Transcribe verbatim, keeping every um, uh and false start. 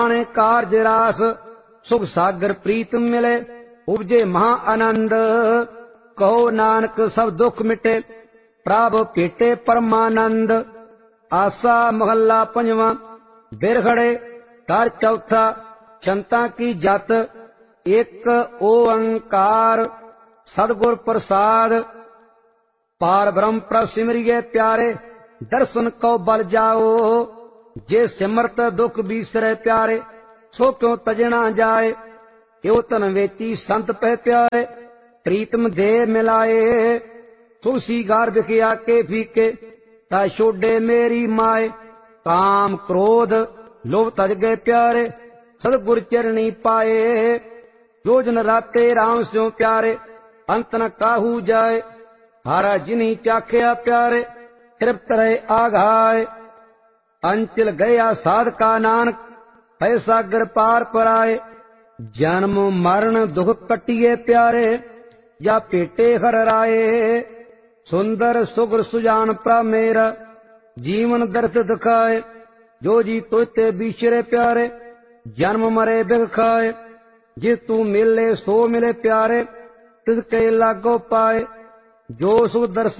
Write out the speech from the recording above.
आने कार्ज रास सुख सागर प्रीत मिले उपजे महा आनंद। कहो नानक सब दुख मिटे प्रभ भेटे परमानंद। आसा महला पंजवा। बिरखड़े घर चौथा चंता की जत एक ओंकार सदगुर प्रसाद। पार ब्रह्म पर सिमरिए प्यारे दर्शन को बल जाओ। जे सिमरत दुख बीसरे प्यारे सो क्यों तजना जाए। यो तन वेची संत पह प्यारे प्रीतम दे मिलाए। तुलसी गार बिखिया के फीके ता छोड़े मेरी माए। काम क्रोध लोभ तज गए प्यारे सदगुर चरणी पाए। जो जन राते राम स्यों प्यारे अंत न काहू जाए। हारा जिनी चाख्या प्यारे तृप्त रहे आघाए। अंचल गया साध का नानक भय सागर पार पराए। जन्म मरण दुख कटिए प्यारे या पेटे हर राए। सुंदर सुगर सुजान प्रा मेरा जीवन दर्द दिखाए। जो जी तोते बिछरे प्यारे जन्म मरे बिग खाए। जिस तू मिले सो मिले प्यारे तिसके लागो पाए। जो सुख दर्शन